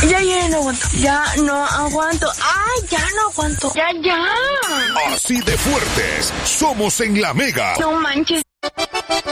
Ya no aguanto. Ya no aguanto. ¡Ay, ya no aguanto! ¡Ya! Así de fuertes somos en La Mega. No manches.